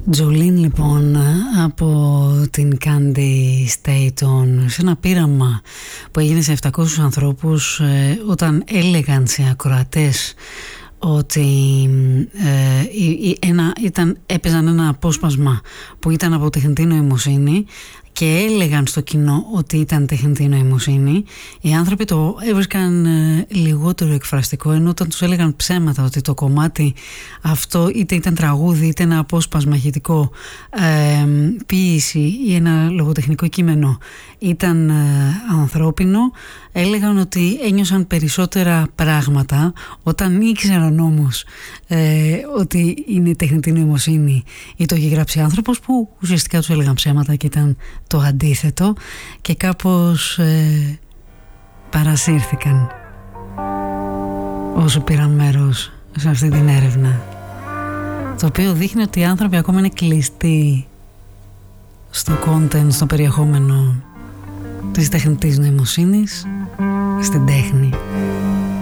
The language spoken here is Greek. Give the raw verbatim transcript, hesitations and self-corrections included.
Jolene λοιπόν από την Candy Staton, σε ένα πείραμα που έγινε σε επτακόσιους ανθρώπους ε, όταν έλεγαν σε ακροατές ότι ε, ένα, ήταν, έπαιζαν ένα απόσπασμα που ήταν από τεχνητή νοημοσύνη και έλεγαν στο κοινό ότι ήταν τεχνητή νοημοσύνη, οι άνθρωποι το έβρισκαν ε, λιγότερο εκφραστικό, ενώ όταν τους έλεγαν ψέματα ότι το κομμάτι αυτό είτε ήταν τραγούδι είτε ένα απόσπασμα ηχητικό, ε, ποίηση ή ένα λογοτεχνικό κείμενο ήταν ε, ανθρώπινο, έλεγαν ότι ένιωσαν περισσότερα πράγματα. Όταν ήξεραν όμως ε, ότι είναι τεχνητή νοημοσύνη ή το έχει γράψει άνθρωπος, που ουσιαστικά τους έλεγαν ψέματα και ήταν το αντίθετο, και κάπως ε, παρασύρθηκαν όσο πήραν μέρος σε αυτή την έρευνα, το οποίο δείχνει ότι οι άνθρωποι ακόμα είναι κλειστοί στο content, στο περιεχόμενο της τεχνητής νοημοσύνης, στην τέχνη.